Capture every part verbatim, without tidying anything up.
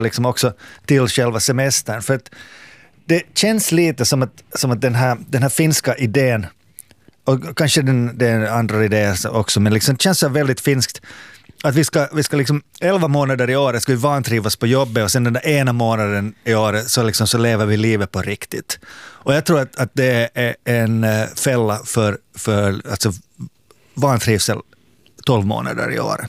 liksom också till själva semestern. För att det känns lite som att, som att den, här, den här finska idén, och kanske den, den andra idén också, men liksom det känns så väldigt finskt att vi ska, vi ska liksom elva månader i året ska vi vantrivas på jobbet och sen den där ena månaden i året så, liksom, så lever vi livet på riktigt. Och jag tror att, att det är en fälla för, för alltså, vantrivsel tolv månader i året.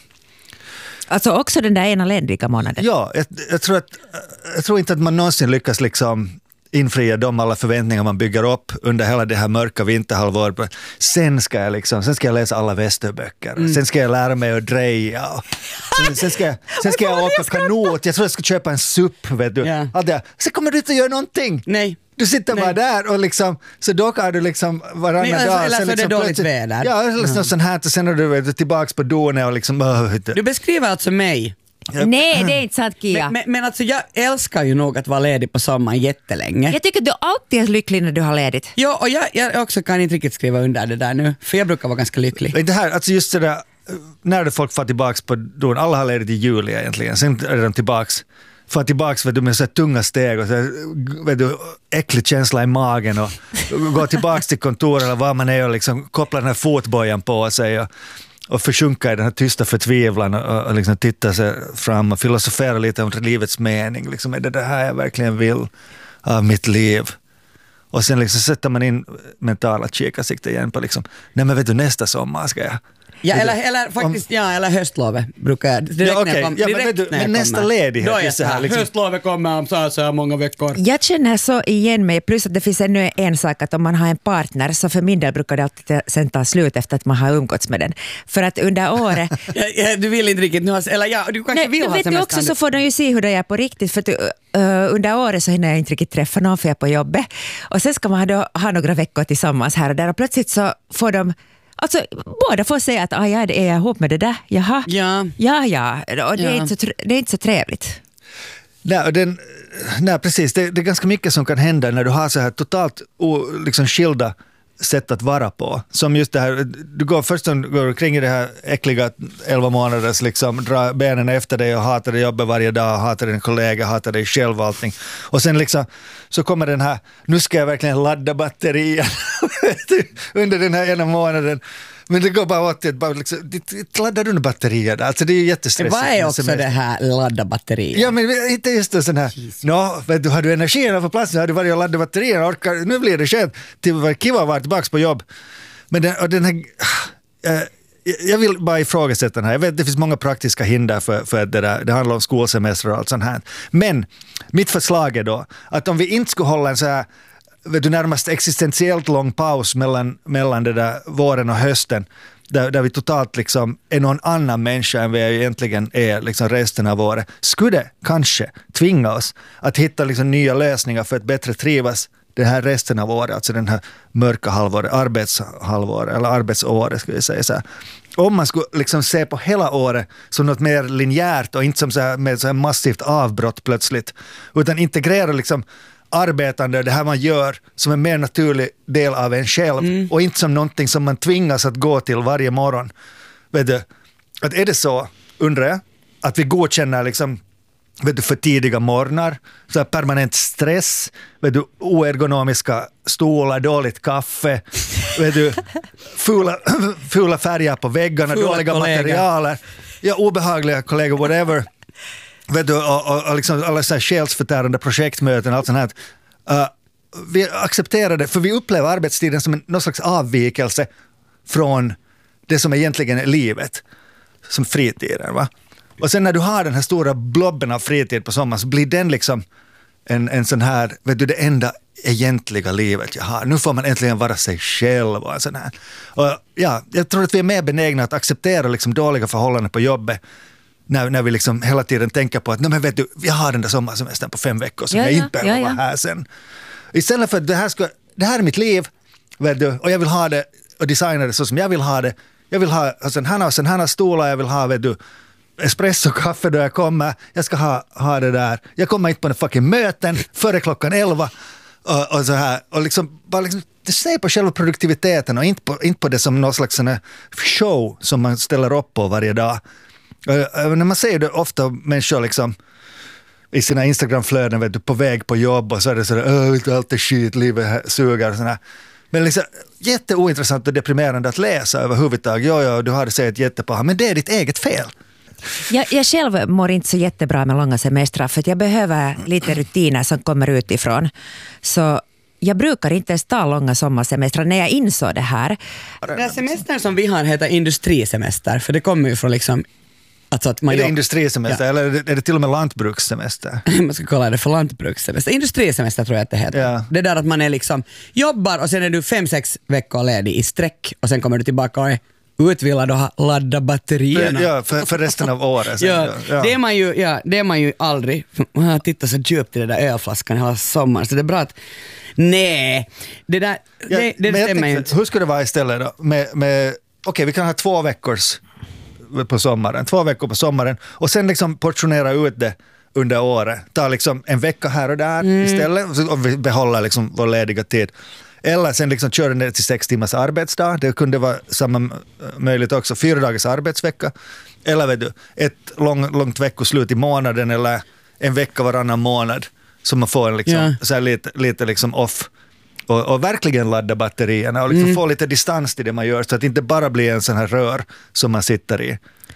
Alltså också den där ena lediga månaden? Ja, jag, jag, tror att, jag tror inte att man någonsin lyckas liksom infria de alla förväntningar man bygger upp under hela det här mörka vinterhalvåret. Sen ska jag liksom, sen ska jag läsa alla västerböcker. Mm. Sen ska jag lära mig att dreja. Sen, sen ska jag, sen ska jag åka kanot. Jag tror jag ska köpa en supp, vet du. Yeah. Allt det. Sen kommer du inte att göra någonting. Nej. Du sitter Nej. bara där och liksom, så då kan du liksom varannan Nej, alltså, dag. eller så liksom, är det dåligt väder. Ja, eller mm. sånt här. Och sen är du vet, tillbaka på donen och liksom. Uh, du beskriver alltså mig. Ja. Nej, det är inte sant, Kia. Men, men, men alltså jag älskar ju nog att vara ledig på sommaren jättelänge. Jag tycker att du alltid är lycklig när du har ledigt. Ja, och jag, jag också kan inte riktigt skriva under det där nu, för jag brukar vara ganska lycklig. Det här, alltså just det där, när folk får tillbaka på don, alla har ledigt i juli egentligen, sen är de tillbaks, får tillbaks vet du, med så tunga steg och så vet du, äcklig känsla i magen och går tillbaks till kontoret eller var man är och liksom kopplar den här fotbojan på sig och och försjunka i den här tysta förtvivlan och, och liksom titta sig fram och filosofera lite om livets mening. Liksom, är det det här jag verkligen vill av mitt liv? Och sen liksom sätter man in mentala kikarsikte igen på liksom, nej men vet du, nästa sommar ska jag. Ja, eller, eller faktiskt, om, ja, eller höstlovet brukar jag. Ja, okej, okay. ja, men, du, men nästa ledighet. Då är så här, liksom. Höstlovet kommer om så här, så här många veckor. Jag känner så igen mig, plus att det finns ännu en sak att om man har en partner, så för min del brukar det alltid sen ta slut efter att man har umgåtts med den. För att under året... ja, ja, du vill inte riktigt nu ha, eller ja, du kanske nej, vill ha vet semester. Också så får de ju se hur det är på riktigt, för att, uh, under året så hinner jag inte riktigt träffa någon för jag är på jobbet. Och sen ska man då ha några veckor tillsammans här och där och plötsligt så får de alltså, båda får säga att ah, ja, det är jag ihop med det där. Jaha. Ja. Ja, ja. Och det, ja. Är inte så, det är inte så trevligt. Nej, den, nej precis. Det, det är ganska mycket som kan hända när du har så här totalt o, liksom skilda sätt att vara på. Som just det här, du går först och går kring i det här äckliga elva månaders liksom, dra benen efter dig och hatar dig jobbet varje dag, hatar din kollega, hatar dig själv och allting. Och sen liksom, så kommer den här, nu ska jag verkligen ladda batterier under den här ena månaden. Men det går bara åt det, bara liksom, det laddar du batterier där. Alltså det är ju jättestressigt. Vad är också det här ladda batterier? Ja, men inte just det sån här, nå, vet du, har du energin på platsen, har du varit och laddat batterier, orkar, nu blir det skönt till att kiva var tillbaka på jobb. Men den, och den här, äh, jag vill bara ifrågasätta den här. Jag vet att det finns många praktiska hinder för, för det där. Det handlar om skolsemester och allt sånt här. Men mitt förslag är då att om vi inte skulle hålla en så här vet du, närmast existentiellt lång paus mellan, mellan det där våren och hösten där, där vi totalt liksom är någon annan människa än vi egentligen är liksom resten av året, skulle det kanske tvinga oss att hitta liksom nya lösningar för att bättre trivas det här resten av året, alltså den här mörka halvåret, arbetshalvåret eller arbetsåret skulle jag säga så här. Om man skulle liksom se på hela året som något mer linjärt och inte som så här, med så här massivt avbrott plötsligt, utan integrera liksom arbetande, det här man gör som en mer naturlig del av en själv mm. och inte som någonting som man tvingas att gå till varje morgon. Vet du, att är det så, undrar jag, att vi godkänner liksom, vet du, för tidiga morgnar, så här permanent stress, vet du, oergonomiska stolar, dåligt kaffe, vet du, fula, fula färger på väggarna, fula dåliga kollega. materialer, ja, obehagliga kollegor, whatever. Vet du, och, och, och liksom alla så här själsförtärande projektmöten och allt sånt här. Uh, vi accepterar det, för vi upplever arbetstiden som en, någon slags avvikelse från det som egentligen är livet, som fritiden, va? Och sen när du har den här stora blobben av fritid på sommaren så blir den liksom en, en sån här, vet du, det enda egentliga livet jag har. Nu får man äntligen vara sig själv och en sån här. Och ja, jag tror att vi är mer benägna att acceptera liksom dåliga förhållanden på jobbet När, när vi liksom hela tiden tänker på att nej, men vet du, jag har den där sommarsemestern på fem veckor som ja, jag ja, inte behöver ja, ja. vara här sen. Istället för att det här, ska, det här är mitt liv, vet du, och jag vill ha det och designa det så som jag vill ha det. Jag vill ha alltså, en hanna och sen hanna stolar, jag vill ha, vet du, espresso kaffe då jag kommer. Jag ska ha, ha det där. Jag kommer inte på den fucking möten före klockan elva och, och så här. Och liksom, bara liksom, det ser på själva produktiviteten och inte på, inte på det som någon slags sån här show som man ställer upp på varje dag. Uh, när man ser det ofta människor liksom i sina Instagram-flöden, vet du, på väg på jobb och så är det sådär, åh, inte allt är skit, livet suger och sådär. Men liksom, jätteointressant och deprimerande att läsa överhuvudtaget. Ja, ja, du har sett jättebra, men det är ditt eget fel. Jag, jag själv mår inte så jättebra med långa semestrar för att jag behöver lite rutiner som kommer utifrån. Så jag brukar inte ens ta långa sommarsemestrar när jag insåg det här. Den här semestern som vi har heter industrisemester, för det kommer ju från liksom alltså att man är det jobb... industrisemester, ja. Eller är det, är det till och med lantbrukssemester? Man ska kolla det för lantbrukssemester. Industrisemester tror jag att det heter. Ja. Det där att man är liksom jobbar och sen är du fem, sex veckor ledig i sträck och sen kommer du tillbaka och är utvilad och har laddat batterierna. Ja, för, för resten av året. Sen, ja, ja. Det är man ju, ja, det är man ju aldrig. Man har tittat så djupt i den där ölflaskan hela sommaren, så det är bra att nej, det där, ja, det, det stämmer tänkte, ju inte. Hur skulle det vara istället då? Med, med, Okej, okay, vi kan ha två veckors på sommaren, två veckor på sommaren och sen liksom portionera ut det under året. Ta liksom en vecka här och där mm. istället och vi behåller liksom vår lediga tid. Eller sen liksom köra ner till sex timmars arbetsdag. Det kunde vara samma möjligt också. Fyra dagars arbetsvecka. Eller vet du, ett lång, långt veckoslut i månaden eller en vecka varannan månad. Så man får en liksom, ja. så här lite, lite liksom off. Och, och verkligen ladda batterierna och liksom mm. få lite distans till det man gör så att det inte bara blir en sån här rör som man sitter i.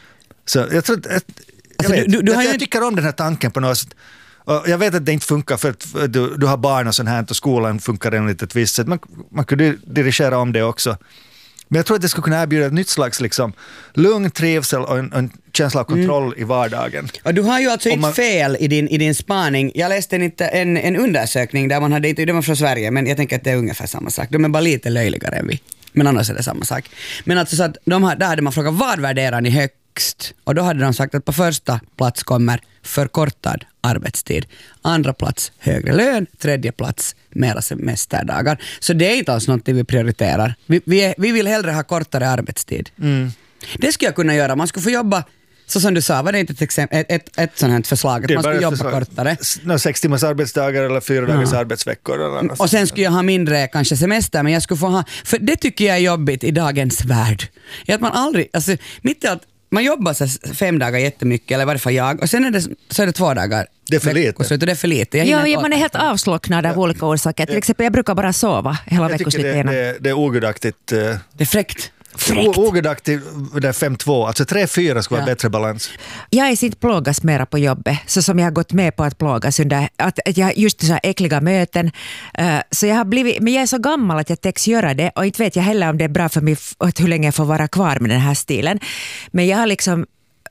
Så jag tror att, jag, alltså, vet, du, du jag, jag ju... tycker om den här tanken på något sätt. Och jag vet att det inte funkar för att du, du har barn och sånt här och skolan funkar enligt ett visst sätt. Man, man kunde dirigera om det också. Men jag tror att det skulle kunna erbjuda ett nytt slags liksom, lugn, trivsel och en, en känsla av kontroll mm. i vardagen. Och du har ju alltså inte man... fel i din, i din spaning. Jag läste en, en, en undersökning där man hade, det var från Sverige, men jag tänker att det är ungefär samma sak. De är bara lite löjligare än vi. Men annars är det samma sak. Men alltså så att de har, där hade man frågat, vad värderar ni högst? Och då hade de sagt att på första plats kommer förkortad arbetstid. Andra plats högre lön. Tredje plats mera semesterdagar. Så det är inte alls något vi prioriterar. Vi, vi, är, vi vill hellre ha kortare arbetstid. Mm. Det skulle jag kunna göra. Man skulle få jobba, så som du sa, var det inte ett, exempel, ett, ett, ett sånt här förslag att man skulle jobba förslag. kortare? No, sex timmars arbetsdagar eller fyra dagars ja. arbetsveckor. Eller och sen skulle jag ha mindre kanske semester, men jag skulle få ha, för det tycker jag är jobbigt i dagens värld. Är att man aldrig, alltså mitt i att man jobbar så fem dagar jättemycket, eller i varje fall jag, och sen är det, så är det två dagar. Det är för lite. Och det är för lite. Ja, ja, man är helt avslocknad av ja. olika orsaker. Till exempel, jag brukar bara sova hela veckoslutet. Jag tycker det, det, det är ogudaktigt. Uh, det är fräckt. Fräckt. Ogudaktigt, det är fem två. Alltså tre fyra skulle vara ja. bättre balans. Jag är inte plågas mera på jobbet, så som jag har gått med på att plågas under, att, att jag just så här äckliga möten. Uh, så jag har blivit, men jag är så gammal att jag täcks göra det, och inte vet jag heller om det är bra för mig att hur länge jag får vara kvar med den här stilen. Men jag har liksom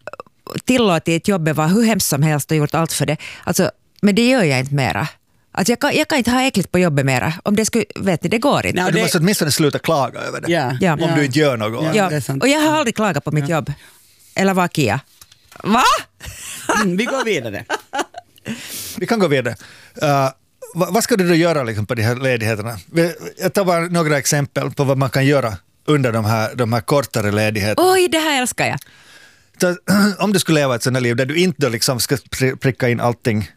tillåtit jobbet vara hur hemskt som helst och gjort allt för det. Alltså, men det gör jag inte mera. Alltså jag, kan, jag kan inte ha äckligt på jobbet mera. Om det skulle, vet ni, det går inte. Nej, du det... måste åtminstone sluta klaga över det. Ja. Ja. Om ja. du inte gör något. Ja. Ja. Och jag har aldrig klagat på mitt ja. jobb. Eller vad, Kia? Va? Mm, vi går vidare. Vi kan gå vidare. Uh, vad, vad ska du då göra liksom, på de här ledigheterna? Jag tar bara några exempel på vad man kan göra under de här, de här kortare ledigheterna. Oj, det här älskar jag. Så, om du skulle leva ett sådant liv där du inte liksom ska pricka in allting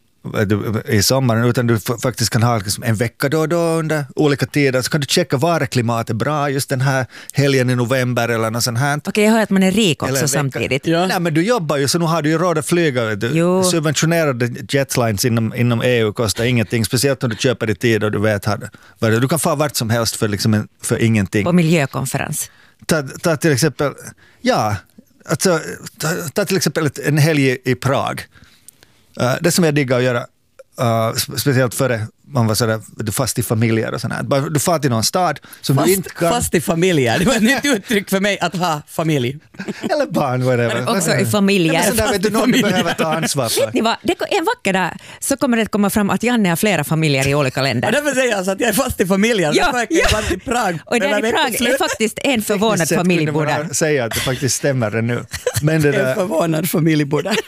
i sommaren, utan du faktiskt kan ha liksom en vecka då och då under olika tider, så kan du checka var är klimatet bra just den här helgen i november eller något sånt här. Okej, okay, jag hör att man är rik också samtidigt. Ja. Nej, men du jobbar ju, så nu har du ju råd att flyga. Du, subventionerade jetlines inom, inom E U kostar ingenting, speciellt om du köper i tid och du vet vad det. Du kan få vart som helst för, liksom en, för ingenting. På miljökonferens. Ta, ta till exempel, ja, alltså, ta, ta till exempel en helg i Prag. Uh, det som jag diggar att göra, uh, speciellt före man var sådär, du fast i familjer och sådär. Du far till någon stad som fast, du inte kan... Fast i familjer, det var ett nytt uttryck för mig att ha familj. Eller barn, whatever. Också i familjer. Så där vet du någon du behöver ta ansvar för. Det var, det, en vacker dag så kommer det komma fram att Janne har flera familjer i olika länder. Och därför säger jag alltså att jag är fast i familjer. Ja, jag är ja. i Prag. Och där i Prag är faktiskt en förvånad familj bor där. Jag säger att det faktiskt stämmer det nu. Men det där... En förvånad familj bor där.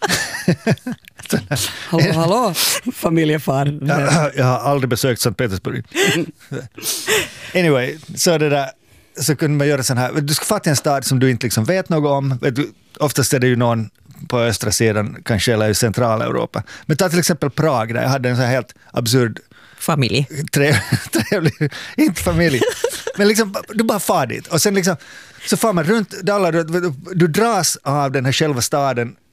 hallå, hallå, familjefar. Jag, jag har aldrig besökt Sankt Petersburg. Anyway, så det där, så kunde man göra sån här, du ska fatta en stad som du inte liksom vet något om. Du, oftast är det ju någon på östra sidan, kanske, eller i Centraleuropa. Men ta till exempel Prag, där jag hade en sån här helt absurd familj. Trevlig, trevlig, inte familj. Men liksom, du bara far dit. Och sen liksom, så far man runt, du, du, du dras av den här själva staden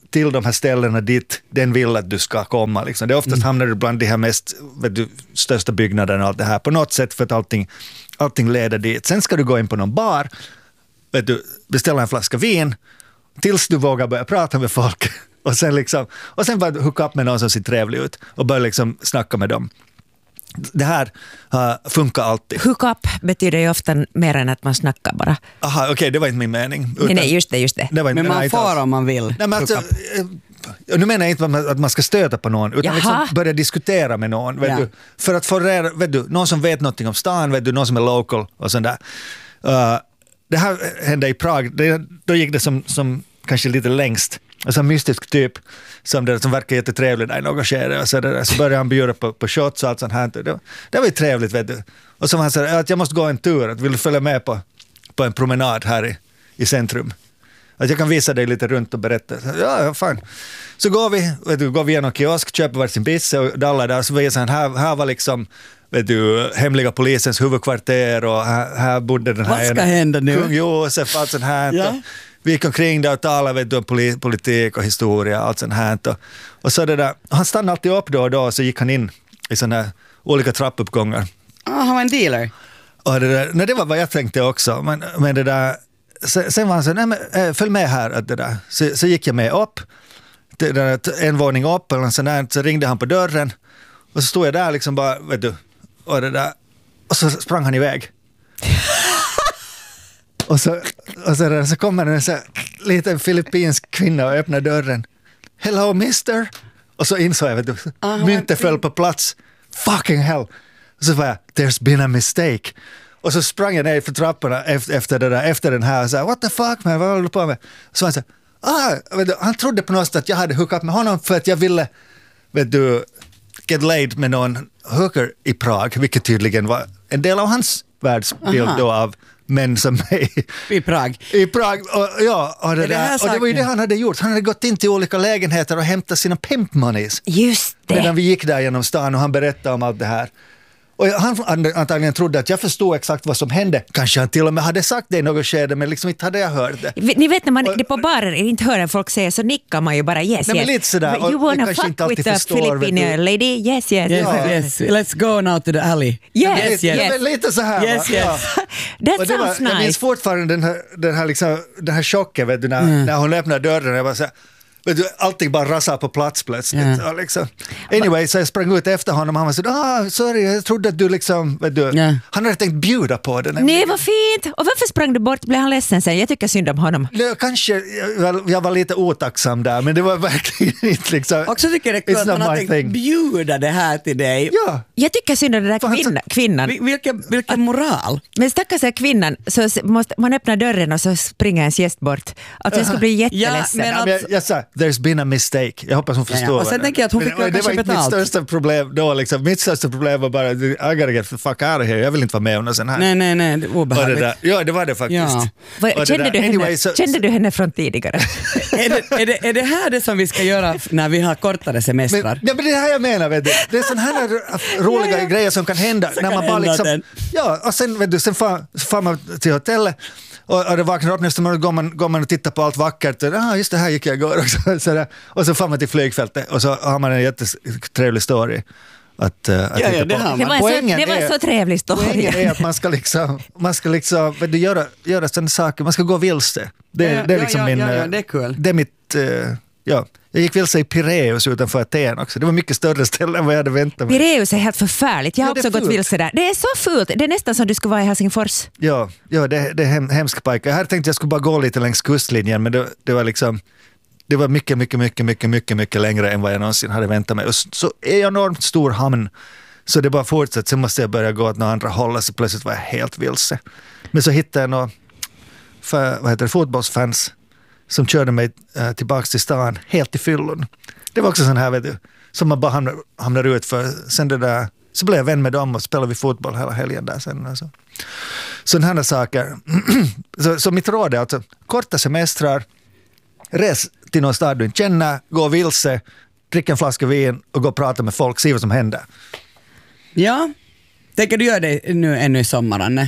till de här ställena dit den vill att du ska komma. Liksom. Det är oftast mm. hamnar du bland de här mest vet du, största byggnaderna och allt det här på något sätt för att allting, allting leder dit. Sen ska du gå in på någon bar, vet du, beställa en flaska vin tills du vågar börja prata med folk och sen, liksom, och sen bara hooka upp med någon som ser trevlig ut och börja liksom snacka med dem. Det här uh, funkar alltid. Hook up betyder ju ofta mer än att man snackar bara. Aha, okej, okay, det var inte min mening. Utan, nej, nej, just det, just det. det var inte, men man får om man vill. Nej, men alltså, nu menar jag inte att man ska stöta på någon, utan liksom börja diskutera med någon. Vet ja. du, för att få reda, vet du, någon som vet någonting om stan, vet du, någon som är local och sånt där. Uh, det här hände i Prag, det, då gick det som, som kanske lite längst. Alltså en mystisk typ som, det, som verkar jättetrevlig där i något skede. Och så, där, så började han bjuda på, på shots och allt sånt här. Det, det var ju trevligt, vet du. Och så han sa att jag måste gå en tur, att vill du följa med på, på en promenad här i, i centrum. Att jag kan visa dig lite runt och berätta. Ja, ja, fan. Så går vi, vet du, går vi igenom kiosk, köper varsin pizza och dallar där. Så visar han, här, här var liksom vet du, hemliga polisens huvudkvarter och här, här bodde den här... Vad ska hända nu? Kung Josef, allt sånt här. Ja. Vi gick omkring där och talade vet du, om politik och historia och allt sånt här. Och, och så det där, han stannade alltid upp då och då och så gick han in i såna här olika trappuppgångar. Ah, han var en dealer. Och det, där, nej, det var vad jag tänkte också. Men, men det där, sen, sen var han så, nej men äh, följ med här. Att det där. Så, så gick jag med upp, det där, en våning upp eller sån där, så ringde han på dörren. Och så stod jag där liksom bara, vet du, och det där, och så sprang han iväg. Och så, och så, så kommer en så liten filippinsk kvinna och öppnar dörren. Hello mister. Och så insåg jag, vet du, uh, myntet föll på plats. Fucking hell. Och så var jag, there's been a mistake. Och så sprang jag ner för trapporna efter, efter, det där, efter den här och sa, what the fuck man, vad håller du på med? Så han sa, ah, vet du, han trodde på något sätt att jag hade hookat med honom för att jag ville, vet du, get laid med någon hooker i Prag, vilket tydligen var en del av hans världsbild då av män som mig. I Prag. I Prag, och, ja, och det, det, där, och det var ju det han hade gjort. Han hade gått in till olika lägenheter och hämtat sina pimp monies. Just det. Medan vi gick där genom stan och han berättade om allt det här. Och han antagligen trodde att jag förstod exakt vad som hände. Kanske han till och med hade sagt det i något skede, men liksom inte hade jag hört det. Ni vet när man och, på barer inte hör folk säga så nickar man ju bara yes, nej, yes. Men lite sådär, you wanna fuck with the Filipino lady? Yes, yes. Yes, ja. Yes. Let's go now to the alley. Yes, yes. yes. yes. Lite så här. Yes, yes. Ja. That sounds var, nice. Jag minns fortfarande den här, den här, liksom, den här chocken, vet du, när, mm. när hon öppnade dörren. Jag bara så här, vet du, allting bara rasar på plats plötsligt. Yeah. Liksom. Anyway, så jag sprang ut efter honom och han var så ah, sorry, jag trodde att du liksom, vet du, yeah. han hade tänkt bjuda på det. Nej, vad fint. Och varför sprang du bort? Blev han ledsen sen? Jag tycker synd om honom. Det, kanske, jag, jag var lite otacksam där, men det var verkligen inte liksom. Också tycker det är kul att man har tänkt thing. bjuda det här till dig. Ja. Jag tycker synd om den där kvinna, kvinnan. Vilken, vilken moral. Men stackars är kvinnan, så måste man öppna dörren och så springer ens gäst bort. Alltså jag skulle bli jätteledsen. Ja, men jag, jag sa, there's been a mistake. Jag hoppas hon förstår. Ja, ja. Och sen tänker jag att hon fick det, kanske det betalt. Mitt största problem då liksom. Mitt största problem var bara I gotta get the fuck out of here. Jag vill inte vara med om någon sån här. Nej, nej, nej. Det var obehagligt. Det ja, det var det faktiskt. Ja. Var, kände, du henne, anyway, så, kände du henne från tidigare? är, det, är, det, är det här det som vi ska göra när vi har kortare semestrar? Men, ja, men det här jag menar, vet du. Det är sån här roliga ja, ja. grejer som kan hända. Så när kan man bara liksom, den. ja, och sen, vet du, sen far, far man till hotellet. Och, och det vaknar upp nästa morgon, går man, går man och tittar på allt vackert. Och, ah, just det här gick jag igår också. Så där. Och så får man till flygfältet och så har man en jättetrevlig story att, uh, att ja, ja, det, det var, så, det var är, så trevlig story. Poängen är att man ska liksom, man ska liksom vet du, göra, göra sådana saker. Man ska gå vilse. Det, ja, det är liksom ja, min... Ja, ja, det är kul. Det är mitt... Uh, ja. Jag gick vilse i Pireus utanför Aten också. Det var mycket större ställe än vad jag hade väntat mig. Pireus är helt förfärligt. Jag har ja, också gått vilse där. Det är så fult. Det är nästan som du skulle vara i Helsingfors. Ja, ja det, det är hem, hemsk pojke. Jag hade tänkt att jag skulle bara gå lite längs kustlinjen, men det, det var liksom... Det var mycket, mycket, mycket, mycket, mycket, mycket längre än vad jag någonsin hade väntat mig. Och så är jag enormt stor hamn. Så det bara fortsatt. Sen måste jag börja gå åt några andra håll. Så plötsligt var jag helt vilse. Men så hittade jag några för, vad heter det, fotbollsfans som körde mig äh, tillbaka till stan helt i fyllon. Det var också sån här, vet du, som man bara hamnar, hamnar ut för. Sen det där, så blev jag vän med dem och spelade vi fotboll hela helgen där sen. Alltså. Sådana här saker. så, så mitt råd är alltså, korta semestrar, res till någon stad du inte känner, gå vilse, dricka en flaska vin och gå och prata med folk, se vad som händer. Ja, tänker du göra det nu ännu i sommaren?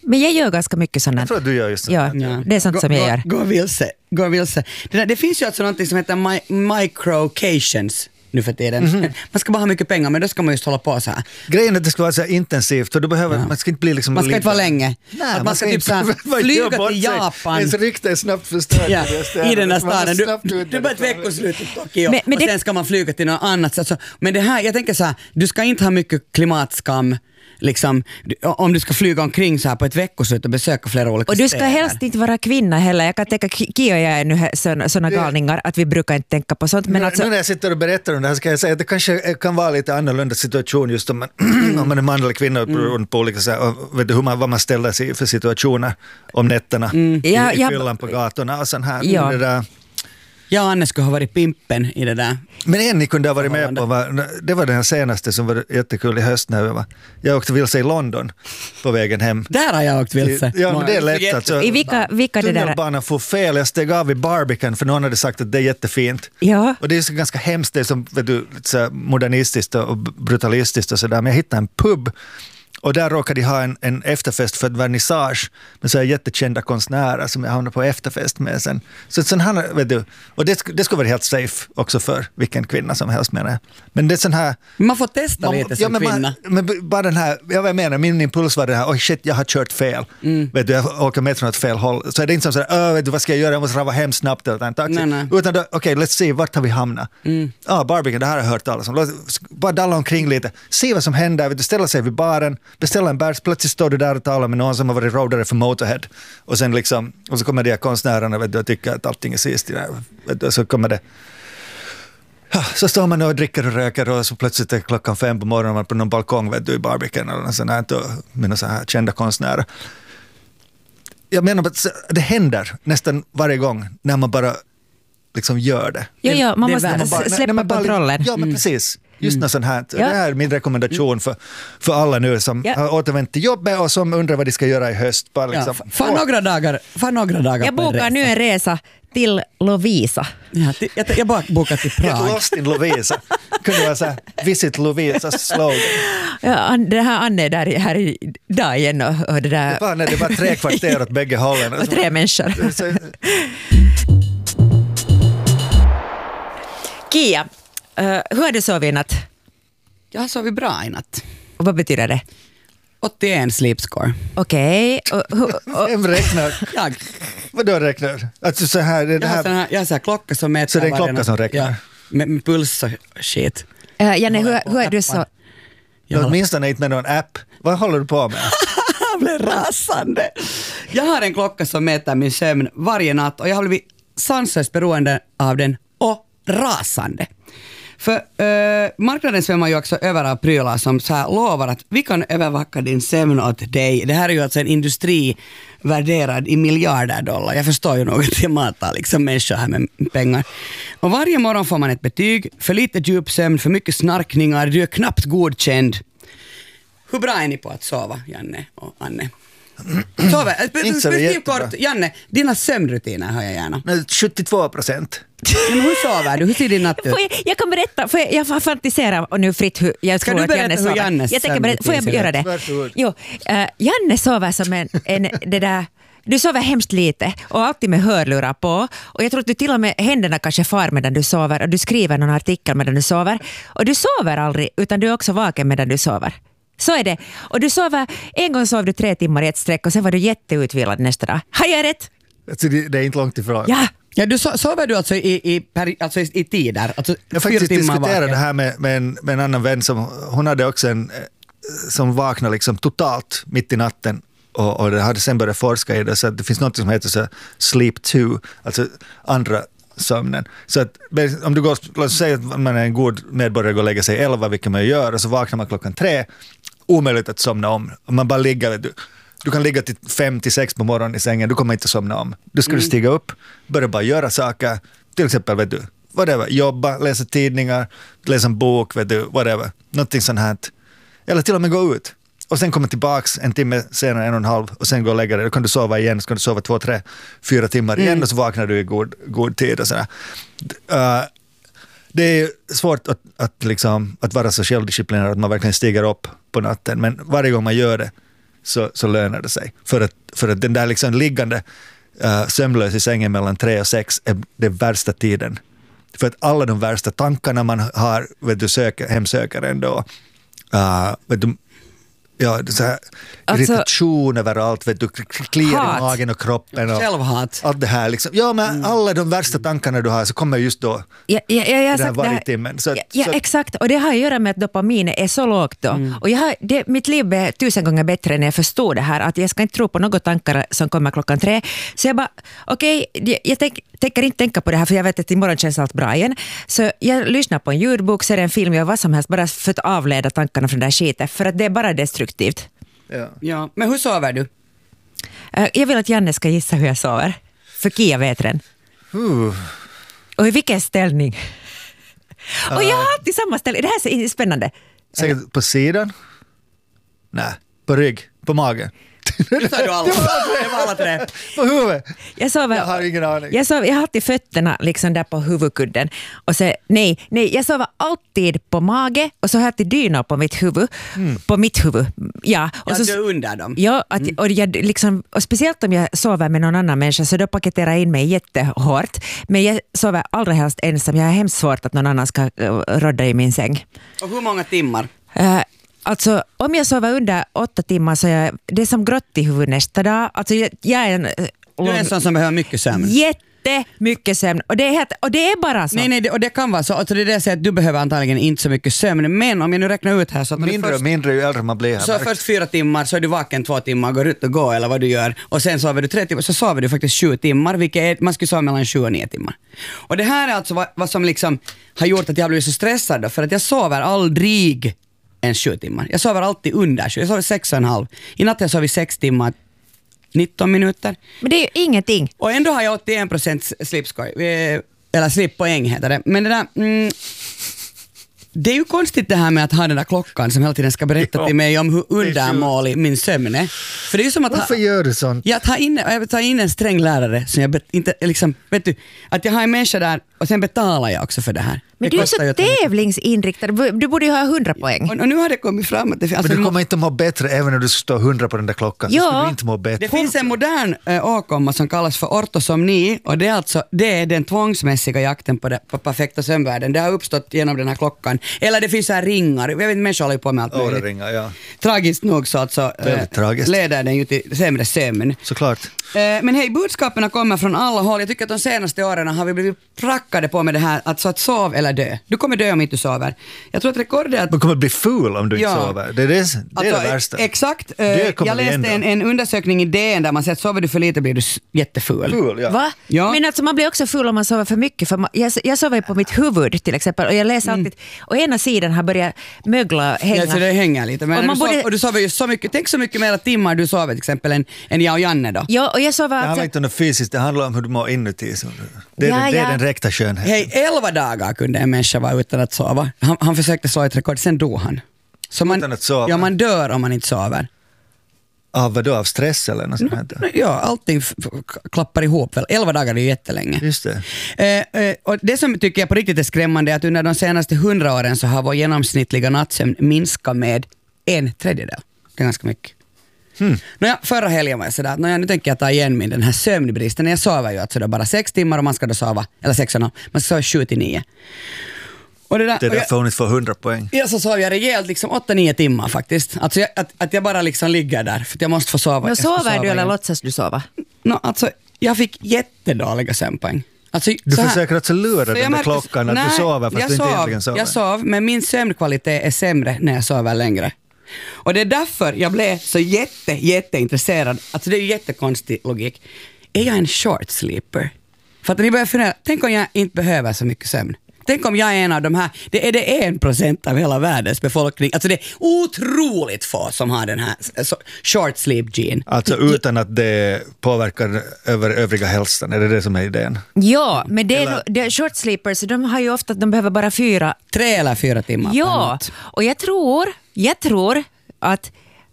Men jag gör ganska mycket sånt. Jag tror att du gör just det. Ja, Ja. det är sånt gå, som jag gå, gör. Gå vilse. Gå vilse. Det, där, det finns ju alltså något som heter mi- microcations nu för tiden. Mm-hmm. Man ska bara ha mycket pengar, men då ska man just hålla på så här. Grejen är att det ska vara så här intensivt, för du behöver, Ja. man ska inte bli liksom... Man ska inte vara länge. Nej, att man, man ska typ så här flyga till Japan. Ens rykte är snabbt förstört. Ja, i den där staden. Du, Du, det är bara ett veckoslut i Tokyo Men- men och det- sen ska man flyga till något annat. Alltså, men det här, jag tänker så här, du ska inte ha mycket klimatskam. Liksom, om du ska flyga omkring så här på ett veckoslut och besöka flera olika Och du ska städer. helst inte vara kvinna heller. Jag kan tänka, Ki och jag är nu sådana galningar att vi brukar inte tänka på sånt. Men nu, alltså, nu när jag sitter och berättar om det här ska jag säga att det kanske kan vara lite annorlunda situation just om man, om man är man eller kvinna beroende på olika så här, och vet du hur man, vad man ställer sig i för situationer om nätterna i, Ja, i ja. fyllan på gatorna och sån här. Ja. Det där. Jag och Anne skulle ha varit pimpen i det där. Men en ni kunde ha varit med på var, det var den här senaste som var jättekul i höst när jag var. Jag åkte vilse i London på vägen hem. Där har jag åkt vilse. Ja, men det är lätt alltså. i vilka, vilka det där... Tunnelbanan får fel. Jag steg av i Barbican för någon hade sagt att det är jättefint. Ja. Och det är så ganska hemskt, det är som vet du, så här modernistiskt och brutalistiskt och sådär. Men jag hittade en pub och där råkade de ha en, en efterfest för ett vernissage med så här jättekända konstnärer som jag hamnade på efterfest med sen. Så sån här, vet du, och det, det skulle vara helt safe också för vilken kvinna som helst menar jag. Men det är sån här... Man får testa Man, lite som ja, men kvinna. Man, men bara den här, jag vad jag menar, min impuls var det här, oj shit, jag har kört fel. Mm. Vet du, jag åker med från ett fel håll. Så är det inte som sådär, vet du, vad ska jag göra, jag måste rava hem snabbt eller ta en taxi. Nej, nej. Utan då, okej, okay, let's see, vart har vi hamnat? Ja, mm. ah, Barbican, det här har jag hört talas om. Låt, bara dalla omkring lite, se vad som händer, vet du, ställa sig vid baren, beställa en bärs, plötsligt står du där och talar med någon som har varit roadare för Motorhead. Och sen liksom, och så kommer de här konstnärerna, vet du, och tycker att allting är sist i det här, vet du, så kommer det. Så står man och dricker och röker och så plötsligt är klockan fem på morgonen och man är på någon balkong vet du, i Barbican eller något sånt här med några så här kända konstnärer. Jag menar att det händer nästan varje gång när man bara liksom gör det. Ja, ja, man Det är måste värre. Bara- s- när- släppa när man bara- kontrollen. Ja, men precis. Just något sånt här. Ja. Det här är min rekommendation för, för alla nu som Ja. har återvänt till jobbet och som undrar vad de ska göra i höst. Bara Ja, liksom, för några dagar, för några dagar Jag på en bokar resa. nu en resa till Lovisa. Ja, till, jag, jag bara bokar till Get Prag. lost in Lovisa. Kunde vara så här, visit Lovisas slogan. Ja, An- det här Anne är där här idag igen och, och det där... Det var, nej, det var tre kvarter åt bägge hållen. och tre människor. Så- Kia, uh, hur har du sovit i natt? Jag har sovit bra i natt. Och vad betyder det? åttioen sleep score. Okej. och- och- och- Vem räknar? Jag, Vadå räknar? Alltså så här, det jag, har här, sån här, jag har sån här klocka som mäter Så det är en varje klocka natt. som räknar? Ja, med, med puls och shit. Uh, Janne, hur, hur är du så... Jag håller- åtminstone inte med någon app. Vad håller du på med? Jag blev rasande. Jag har en klocka som mäter min sömn varje natt och jag har blivit sanslöst beroende av den och rasande. För uh, marknaden svämmar ju också över av prylar som så här lovar att vi kan övervaka din sömn åt dig. Det här är ju alltså en industri värderad i miljarder dollar. Jag förstår ju nog att jag matar liksom människor här med pengar. Och varje morgon får man ett betyg. För lite djupsömn, för mycket snarkningar, du är knappt godkänd. Hur bra är ni på att sova, Janne och Anne? Sover. Inte så det är Beskriv jättebra. kort, Janne, dina sömnrutiner har jag gärna. Men sjuttiotvå procent. Men hur sover du? Hur ser din natt ut? Får jag, jag kan berätta, får jag, jag fantiserar och nu fritt hur jag Ska tror du att berätta Janne hur sover. Jannes Jag tänker berätta, får jag sömnrutin göra ser det? Varsågod. Jo, uh, Janne sover som en, en det där, du sover hemskt lite och alltid med hörlurar på och jag tror att du till och med händerna kanske far medan du sover och du skriver någon artikel medan du sover och du sover aldrig utan du är också vaken medan du sover. Så är det. Och du sover, en gång sov du tre timmar i ett streck och sen var du jätteutvilad nästa dag. Har jag rätt? Alltså, det, det är inte långt ifrån. Ja! Ja, du so- sover du alltså i, i, peri- alltså i, i tider? Alltså Jag fyra faktiskt timmar diskuterade vaken. det här med, med, en, med en annan vän som hon hade också en eh, som vaknade liksom totalt mitt i natten och, och det hade sen börjat forska i det så att det finns något som heter så sleep two, alltså andra sömnen. Så att om du går, låt oss säga att man är en god medborgare och går och lägger sig elva, vilket man gör, och så vaknar man klockan tre, omöjligt att somna om. Om man bara ligger, vet du, du kan ligga till fem till sex på morgonen i sängen, du kommer inte somna om. Du ska mm. stiga upp, börja bara göra saker, till exempel, vet du, whatever, jobba, läsa tidningar, läsa en bok, vet du, whatever, någonting sånt här. Eller till och med gå ut. Och sen kommer tillbaks en timme senare, en och en halv, och sen gå och lägga dig. Då kan du sova igen, så kan du sova två, tre, fyra timmar igen, mm. och så vaknar du i god, god tid och sådär. Uh, det är svårt att, att, liksom, att vara så självdisciplinerad att man verkligen stiger upp på natten, men varje gång man gör det så, så lönar det sig. För att, för att den där liksom liggande uh, sömnlös i sängen mellan tre och sex är den värsta tiden. För att alla de värsta tankarna man har, vet du, söker, hemsöker ändå. Uh, vet du, ja, så här, alltså, irritation överallt, vet du, kliar hat. i magen och kroppen. Och Självhat. allt det här liksom. Ja, men mm. alla de värsta tankarna du har så kommer just då. Ja, ja, ja, jag har den här sagt det här- vargtimmen. Så, Ja, ja så, exakt. Och det har att göra med att dopaminet är så lågt då. Mm. Och jag har, det, mitt liv är tusen gånger bättre när jag förstod det här. Att jag ska inte tro på några tankar som kommer klockan tre. Så jag bara, okej, okay, jag tänk, tänker inte tänka på det här för jag vet att imorgon känns allt bra igen. Så jag lyssnar på en ljudbok, ser en film, jag vad som helst, bara för att avleda tankarna från det här skiten. För att det är bara destruktivt. ja. Ja, men hur sover du? Uh, jag vill att Janne ska gissa hur jag sover. För Kia vet den. Uh. Och i vilken ställning? Och jag har alltid samma ställning. Det här är spännande. Säkert på sidan? Nej, på rygg, på magen. Nu sa du alla. Det var alla tre. På huvudet? Jag sover, Jag har ingen aning. Jag, sover, jag har alltid fötterna liksom där på huvudkudden. Och så, nej, nej, jag sover alltid på mage och så har jag alltid dynor på mitt huvud. Mm. På mitt huvud, ja. Och, Ja, så, du är under dem. ja, att, och, jag, liksom, och speciellt om jag sover med någon annan människa så då paketerar jag in mig jättehårt. Men jag sover allra helst ensam. Jag har hemskt svårt att någon annan ska uh, rodda i min säng. Och hur många timmar? Uh, Alltså, om jag sover under åtta timmar så är jag, det är som grått i huvudet nästa dag. Alltså, jag, jag är en... Du är en sån som behöver mycket sömn. Jättemycket sömn. Och det är, helt, och det är bara så. Nej, nej, det, och det kan vara så. Alltså det är det jag säger att du behöver antagligen inte så mycket sömn. Men om jag nu räknar ut här så att när du Mindre och först, mindre ju äldre man blir. så Här. först fyra timmar så är du vaken två timmar, går ut och går eller vad du gör. Och sen sover du tre timmar, så sover du faktiskt sju timmar, vilket är, man skulle sova mellan sju och nio timmar. Och det här är alltså vad, vad som liksom har gjort att jag blir så stressad då, för att jag sover aldrig en sju timmar. Jag sover alltid under sju. Jag sover sex och en halv. I natt jag sover sex timmar, nitton minuter. Men det är ju ingenting. Och ändå har jag åttioen procent slipskoj. Eh, Eller slippoäng heter det. Men det där... Mm, det är ju konstigt det här med att ha den där klockan som hela tiden ska berätta Ja, till mig om hur det är undermålig min sömn är. För det är ju som att... Varför ha, gör du sånt? jag tar in, jag tar in en sträng lärare som jag bet, inte liksom, vet du, att jag har en människa där och sen betalar jag också för det här. Men det du är kostar ju så att ha- tävlingsinriktad. Du borde ju ha hundra poäng. och, och nu har det kommit fram att det finns... Men du kommer inte må bättre även när du står hundra på den där klockan. Så Ja. skulle du inte må bättre. Det finns en modern äh, åkomma som kallas för ortosomni och det är alltså det är den tvångsmässiga jakten på, det, på perfekta sömnvärden. Det har uppstått genom den här klockan. Eller det finns så här ringar. Jag vet inte, människor håller på med allt möjligt. Åreringar, ja. Tragiskt nog så alltså, Väldigt tragiskt. leder den ju till sämre sömn. Såklart. Eh, Men hej, budskapen kommer från alla håll. Jag tycker att de senaste åren har vi blivit prackade på med det här att, så att sov eller dö. Du kommer dö om inte du sover. Jag tror att rekordet är att... Man kommer bli full om du Ja. inte sover. Det är det, det, är Alltså, det värsta. Exakt. Eh, Det kommer Jag vi läste ändå. en, en undersökning i D N där man säger att sover du för lite blir du s- jättefull. Full, ja. Va? Ja. Men alltså man blir också full om man sover för mycket. För man, jag, jag sover ju på mitt huvud till exempel och jag läser alltid, och ena sidan har börjat mögla, hänga. Ja, så det hänger lite. Men Och och, man du sov, borde- och du sover ju så mycket, tänk så mycket mer timmar du sover till exempel än, än jag och Janne då. Ja, och jag sover Det handlar alltså, inte om det fysiskt, det handlar om hur du mår inuti. Så det, är Ja, den, det är ja. den räkta skönheten. Hej, elva dagar kunde en människa vara utan att sova. Han, han försökte slå ett rekord, sen dog han. Så man, Utan att sova? Ja, man dör om man inte sover. Av vadå? Av stress eller något sånt här? Ja, allting f- f- klappar ihop väl. Elva dagar är ju jättelänge. Just det. Eh, eh, och det som tycker jag på riktigt är skrämmande är att under de senaste hundra åren så har vår genomsnittliga nattsömn minskat med en tredjedel. Det är ganska mycket. Hmm. Nåja, förra helgen var jag sådär att nåja, nu tänker jag ta igen min den här sömnbristen. Jag sover ju alltså då bara sex timmar och man ska då sova, eller sex och noll, man ska sova sju till nio. Och det där, Det är och jag, därför hon inte får hundra poäng. ja, så sov jag rejält liksom åtta nio timmar faktiskt. Alltså jag, att, att jag bara liksom ligger där för att jag måste få sova. men Jag ska sover sova du eller igen. låtsas du sova? No, alltså, jag fick jättedåliga sömnpoäng. Alltså, Du så här- försöker alltså lura så jag den där märkte- klockan att Nej, du sover fast jag du inte sov, egentligen sover. Jag sov, men min sömnkvalitet är sämre när jag sover längre. Och det är därför jag blev så jätte, jätteintresserad. Alltså det är ju jättekonstig logik. Är jag en short sleeper? För att ni börjar fundera, tänk om jag inte behöver så mycket sömn. Tänk om jag är en av de här, det är det en procent av hela världens befolkning. Alltså det är otroligt få som har den här så, short sleep gene. Alltså utan att det påverkar över övriga hälsan, är det det som är idén? Ja, men det är, Eller- nog- det är short sleepers, de har ju ofta att de behöver bara fyra. Tre eller fyra timmar per Ja, natt. och jag tror, jag tror att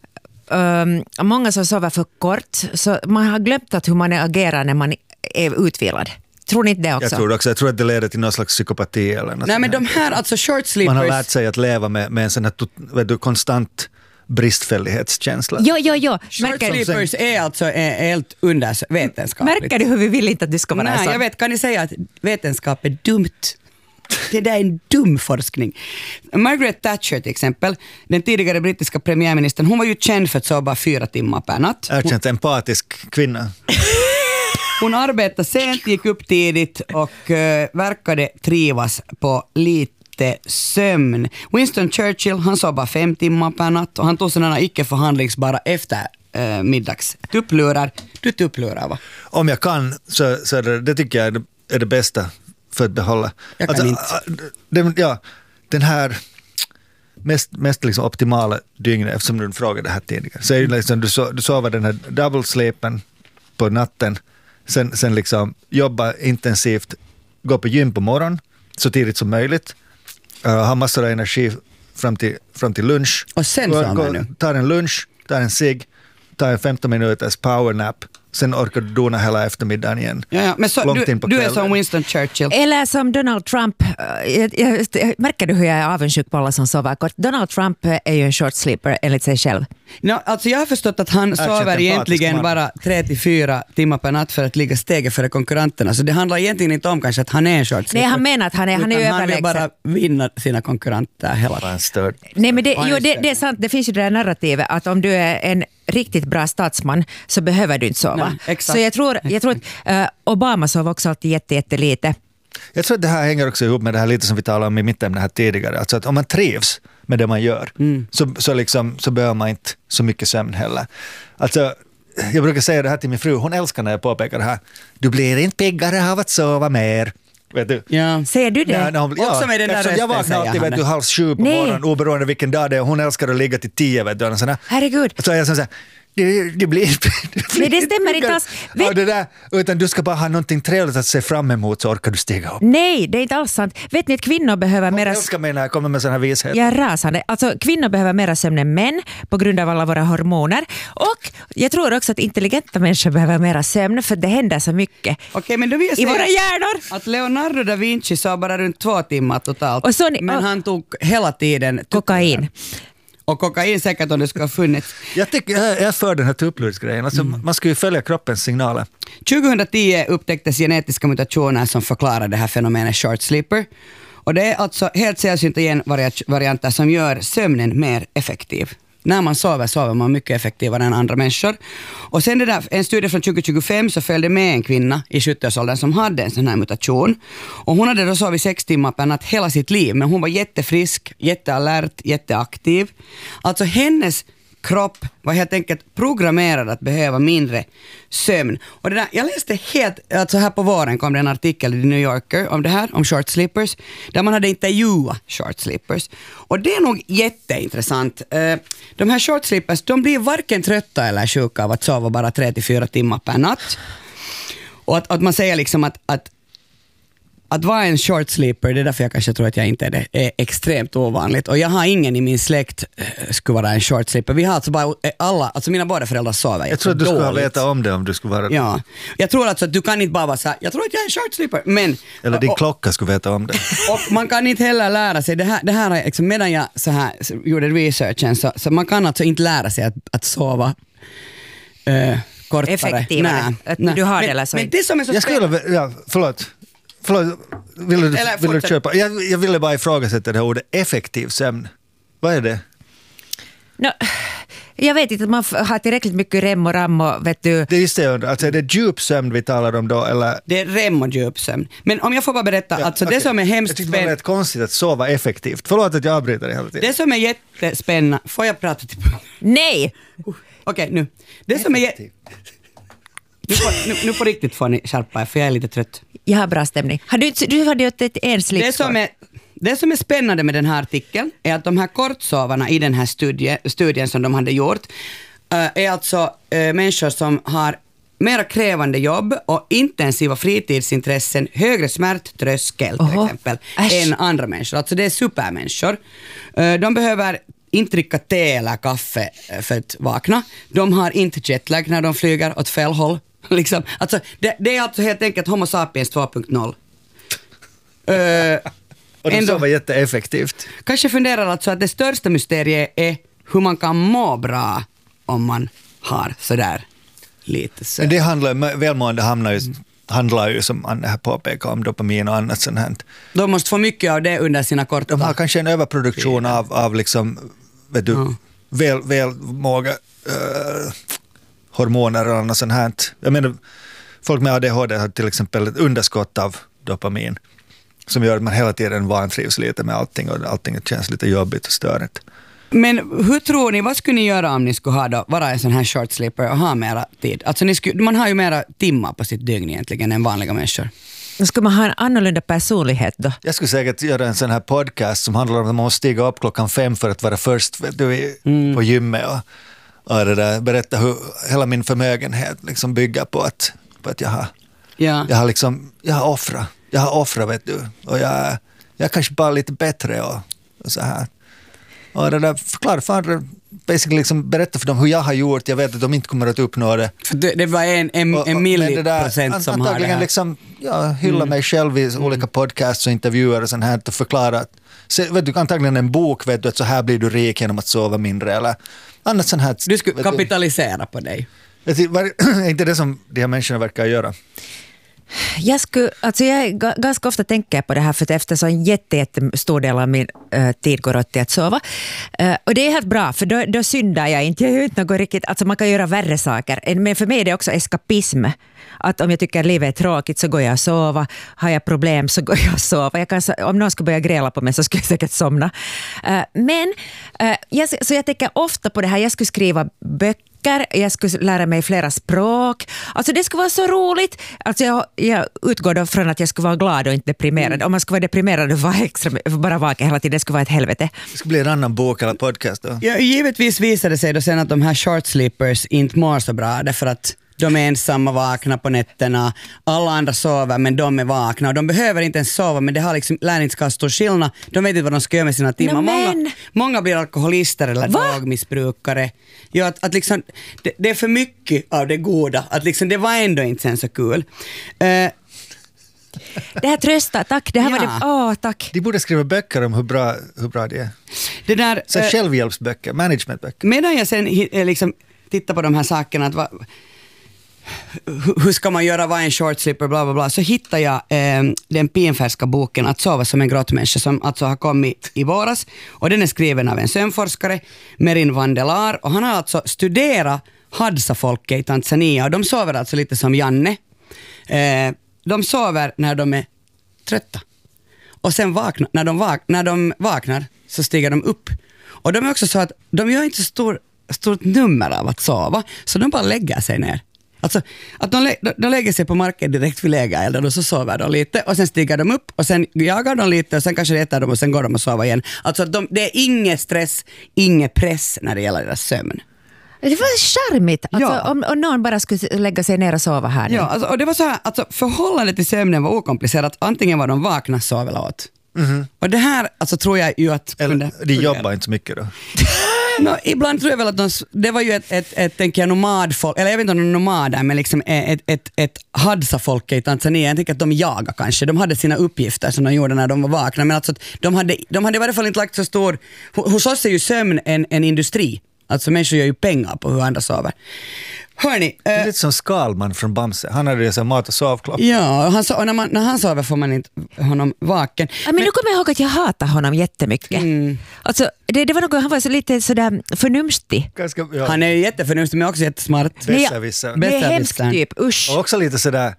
um, många som sover för kort, så man har glömt att hur man agerar när man är utvilad. Tror ni inte det också? Jag tror det också. Jag tror att det leder till någon slags psykopati eller något Nej men sånt de här. här, alltså short Man sleepers. har lärt sig att leva med, med en sån här tot- vet du, konstant bristfällighetskänsla. Jo, jo, jo. Short sleepers är alltså är helt undervetenskapligt. Märker du hur vi vill inte att du ska vara Nej, sån? jag vet, kan ni säga att vetenskap är dumt? Det där är en dum forskning. Margaret Thatcher till exempel, den tidigare brittiska premiärministern, hon var ju känd för att sova fyra timmar per natt. Erkänt empatisk kvinna. Hon arbetade sent, gick upp tidigt och uh, verkade trivas på lite sömn. Winston Churchill, han sov bara fem timmar per natt och han tog sådana icke förhandlingsbara efter uh, middags tupplurar. Du tupplurar, va? Om jag kan så, så är det, det tycker jag är det, är det bästa för att behålla. Jag kan inte. Den, ja, den här mest, mest liksom optimala dygnet, eftersom du frågade det här tidigare, så är det liksom, du, so, du sover den här double sleepen på natten, sen, sen liksom jobba intensivt, gå på gym på morgon så tidigt som möjligt, uh, ha massor av energi fram till, fram till lunch. Och sen gå, gå, nu. Ta en lunch, ta en cigg, ta en femton minuters powernap. Sen orkar du dona hela eftermiddagen igen. Ja, ja. Men så, du, du är som Winston Churchill. Eller som Donald Trump. Jag, jag, jag, märker du hur jag är avundsjuk på alla som sover kort? Donald Trump är ju en short sleeper enligt sig själv. No, alltså jag har förstått att han sover egentligen man. bara tre till fyra timmar per natt för att ligga steget före konkurrenterna. Så det handlar egentligen inte om kanske att han är en short sleeper. Nej, han menar att han är, han är överlägsen. Han vill bara vinna sina konkurrenter hela tiden. Nej, men det, jo, det, det är sant. Det finns ju det där narrativet att om du är en riktigt bra statsman så behöver du inte sova. Nej, så jag tror, jag tror att uh, Obama sov också alltid jätte, jätte lite. Jag tror att det här hänger också ihop med det här lite som vi talade om i mitt här tidigare. Alltså att om man trivs med det man gör mm. så, så, liksom, så behöver man inte så mycket sömn heller. Alltså, jag brukar säga det här till min fru, hon älskar när jag påpekar det här. Du blir inte piggare av att sova mer. Vet du? Ja. Säger du det? Ja, när hon, ja, också med den där rösten, jag vaknar alltid vet du, halv sju på morgonen, oberoende vilken dag det är. Hon älskar att ligga till tio. Vet du, såna. Herregud. Så jag säger Det, det blir, det blir Nej, det stämmer inte alls. Vet, ja, det där, utan du ska bara ha någonting trevligt att se fram emot så orkar du stiga upp. Nej, det är inte alls sant. Vet ni att kvinnor behöver mera... Jag älskar mig när jag kommer med sån här vishet. Jag är rasande. Alltså, kvinnor behöver mera sömn än män på grund av alla våra hormoner. Och jag tror också att intelligenta människor behöver mera sömn för det händer så mycket Okej, men då vill jag i säga våra hjärnor. Att Leonardo da Vinci sa bara runt två timmar totalt. Och så ni, men och, han tog hela tiden kokain. Och kokain säkert om det skulle ha funnits. Jag, tycker, jag är för den här tupplursgrejen. Alltså, mm. Man ska ju följa kroppens signaler. tjugohundratio upptäcktes genetiska mutationer som förklarar det här fenomenet short sleeper. Och det är alltså helt sällsynta genvarianter som gör sömnen mer effektiv. När man sover sover man mycket effektivare än andra människor. Och sen det där, en studie från tjugo tjugofem så följde med en kvinna i sjuttioårsåldern som hade en sån här mutation. Och hon hade då sovit sex timmar per natt hela sitt liv, men hon var jättefrisk, jättealert, jätteaktiv. Alltså hennes kropp var helt enkelt programmerad att behöva mindre sömn. Och det där, jag läste helt, alltså här på våren kom det en artikel i The New Yorker om det här, om short sleepers, där man hade intervjuat short sleepers. Och det är nog jätteintressant. De här short sleepers, de blir varken trötta eller sjuka av att sova bara tre till fyra timmar per natt. Och att, att man säger liksom att, att Att vara en short sleeper, det är därför jag kanske tror att jag inte är det, är extremt ovanligt. Och jag har ingen i min släkt äh, skulle vara en short sleeper. Vi har alltså bara alla, alltså mina båda föräldrar sover. Jag tror att du skulle ha veta om det om du skulle vara det. Ja, jag tror alltså att du kan inte bara vara så här, jag tror att jag är en short sleeper, men... Eller din och, klocka skulle veta om det. Och man kan inte heller lära sig, det här, det här är liksom, medan jag så här gjorde researchen, så, så man kan alltså inte lära sig att, att sova äh, kortare. Effektivare, nej, att nej. du har men, det eller så. Men det som är så jag skulle, ja, förlåt. Förlåt, vill du, Eller, vill du köpa? Jag, jag ville bara ifrågasätta det här ordet effektiv sömn. Vad är det? No, jag vet inte att man har tillräckligt mycket rem och ram och vet du... Det är just det, alltså är det djupsömn vi talar om då? Eller? Det är rem och djupsömn. Men om jag får bara berätta, ja, alltså okay. det som är hemskt... Jag tyckte det var rätt konstigt att sova effektivt. Förlåt att jag avbryter det hela tiden. Det som är jättespännande... Får jag prata till... Nej! Uh, Okej, okay, nu. Det som är jätte... Nu på, nu, nu på riktigt får ni skärpa er, för jag är lite trött. Jag har bra stämning. Har du, du hade ju ett en slipskår. Det som är Det som är spännande med den här artikeln är att de här kortsovarna i den här studie, studien som de hade gjort äh, är alltså äh, människor som har mera krävande jobb och intensiva fritidsintressen, högre smärttröskel till Oho. exempel, Äsch. än andra människor. Alltså det är supermänniskor. Äh, de behöver inte dricka te eller kaffe för att vakna. De har inte jetlag när de flyger åt fel håll. Liksom. Alltså, det, det är alltså helt enkelt Homo sapiens två punkt noll. Uh, och det så var jätteeffektivt. Kanske funderar alltså att det största mysteriet är hur man kan må bra om man har sådär lite sömn. Det handlar, välmående hamnar ju, handlar ju som Anne här påpekar om dopamin och annat sånt här. De måste få mycket av det under sina korta... De har kanske en överproduktion av, av liksom, vet du, mm. väl, välmåga uh, hormoner och annat sånt här. Jag menar, folk med A D H D har till exempel ett underskott av dopamin som gör att man hela tiden vantrivs lite med allting och allting känns lite jobbigt och störigt. Men hur tror ni, vad skulle ni göra om ni skulle ha då, vara en sån här short sleeper och ha mera tid? Alltså ni skulle, man har ju mera timmar på sitt dygn egentligen än vanliga människor. Ska man ha en annorlunda personlighet då? Jag skulle säkert göra en sån här podcast som handlar om att man måste stiga upp klockan fem för att vara först, vet du, mm. på gymmet och, och det där, berätta hur hela min förmögenhet liksom bygger på att, på att jag har, ja. jag har liksom, jag har offrat, jag har offrat, vet du, och jag, jag är kanske bara lite bättre och, och så här. Och det där förklara för andra, basically liksom berätta för dem hur jag har gjort. Jag vet att de inte kommer att uppnå det. För det, det var en, en, och, en milliprocent som har det här. Liksom, ja, hylla mm. mig själv i mm. olika podcasts och intervjuer och sånt här och förklara. Så, vet du, antagligen en bok, vet du, att så här blir du rik genom att sova mindre eller annat sånt här. Du skulle kapitalisera du, på dig. Är inte det som de här människorna verkar göra? Jag, skulle, alltså jag är ganska ofta tänker på det här för att eftersom en jätte, jättestor del av min uh, tid går åt till att sova. Uh, och det är helt bra för då, då syndar jag inte. Jag gör inte något riktigt, alltså man kan göra värre saker. Men för mig är det också eskapism. Att om jag tycker livet är tråkigt så går jag och sova. Har jag problem så går jag och sova. Jag kan, om någon skulle börja gräla på mig så skulle jag säkert somna. Uh, men, uh, jag, så jag tänker ofta på det här. Jag skulle skriva böcker. Jag skulle lära mig flera språk. Alltså det skulle vara så roligt. Alltså jag, jag utgår då från att jag skulle vara glad och inte deprimerad. Mm. Om man skulle vara deprimerad och vara extra, bara vaka hela tiden, det skulle vara ett helvete. Det skulle bli en annan bok eller podcast då. Ja, givetvis visade det sig då sen att de här short sleepers inte mår så bra därför att de är ensamma vakna på nätterna. Alla andra sover men de är vakna. Och de behöver inte ens sova men det har liksom lär inte ska stor skillnad. De vet inte vad de ska göra med sina timmar. No, många, många blir alkoholister eller drogmissbrukare. Ja, att, att liksom, det, det är för mycket av det goda. Att liksom, det var ändå inte sen så kul. Uh, det här trösta, tack. Det här ja. var det, åh, tack. De borde skriva böcker om hur bra, hur bra det är. Det där, så uh, självhjälpsböcker, managementböcker. Medan jag sen liksom tittar på de här sakerna att va, hur ska man göra, vad en short sleeper, bla bla bla, så hittar jag eh, den pinfärska boken Att sova som en grottmänniska som alltså har kommit i våras och den är skriven av en sömnforskare, Merin Vandelar, och han har alltså studerat Hadza-folket i Tanzania och de sover alltså lite som Janne. Eh, de sover när de är trötta och sen vakna, när, de vak, när de vaknar så stiger de upp och de är också så att de gör inte så stor, stort nummer av att sova så de bara lägger sig ner. Alltså att de, lä- de lägger sig på marken direkt vid lägerelden och så sover de lite och sen stiger de upp och sen jagar de lite och sen kanske äter de och sen går de och sover igen. Alltså de, det är ingen stress, ingen press när det gäller deras sömn. Det var charmigt alltså, ja. om, om någon bara skulle lägga sig ner och sova här. Ja, alltså, och det var så här, alltså förhållandet till sömnen var okomplicerat. Antingen var de vakna, sov eller åt. Mm-hmm. Och det här alltså, tror jag ju att... Eller kunde, de jobbar inte så mycket då. No, ibland tror jag väl att de, det var ju ett, ett, ett tänker jag, nomadfolk, eller jag vet inte om de är nomader, men liksom ett, ett, ett Hadza-folk i Tanzania. Jag tänker att de jagar kanske. De hade sina uppgifter som de gjorde när de var vakna, men alltså de hade, de hade i varje fall inte lagt så stor... Hos oss är ju sömn en, en industri. Alltså människor gör ju pengar på hur andra sover. Hörni, det är äh, lite som Skalman från Bamse. Han hade ju så mat- och sovklocka. Ja, och, han so- och när, man, när han sover får man inte honom vaken. Ja, men, men nu kommer jag ihåg att jag hatar honom jättemycket. Mm. Alltså, det, det var något, han var så lite sådär förnumstig. Ganska, ja. Han är ju jätteförnumstig men också jättesmart. Besserwisser. Det är hemskt typ, usch. Och också lite sådär,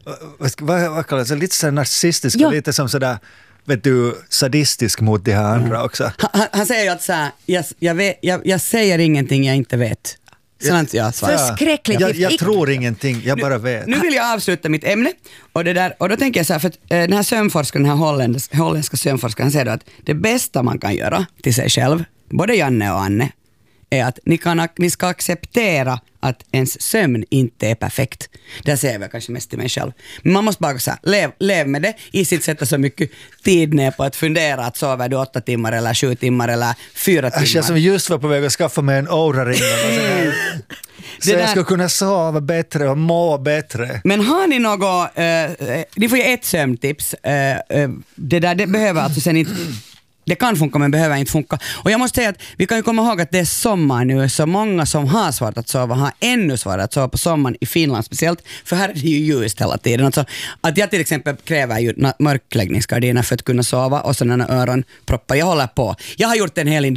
vad, vad kallar det, lite sådär narcissistisk, ja. Lite som sådär, vet du, sadistisk mot de här andra mm. också. Han, han säger ju att så här, jag, jag, vet, jag, jag säger ingenting jag inte vet. Sånt jag svarar. Förskräckligt. Jag, jag tror ingenting, jag bara vet. Nu, nu vill jag avsluta mitt ämne och, det där, och då tänker jag så här, för att, eh, den här sömnforskaren, den här holländska, holländska sömnforskaren säger då att det bästa man kan göra till sig själv, både Janne och Anne, är att ni, kan, ni ska acceptera att ens sömn inte är perfekt. Det säger jag kanske mest till mig själv. Men man måste bara säga, lev, lev med det. I sitt sätta så mycket tid ner på att fundera att sover du åtta timmar eller sju timmar eller fyra timmar. Jag som just var på väg att skaffa mig en Oura-ring. Så jag ska kunna sova bättre och må bättre. Men har ni något, eh, ni får ju ett sömntips. Eh, eh, det där det behöver alltså sen inte... Det kan funka men behöver inte funka. Och jag måste säga att vi kan ju komma ihåg att det är sommar nu, så många som har svårt att sova har ännu svårare att sova på sommaren i Finland speciellt, för här är det ju ljust hela tiden. Alltså, att jag till exempel kräver ju mörkläggningsgardiner för att kunna sova och sådana öronproppar. Jag håller på. Jag har gjort en hel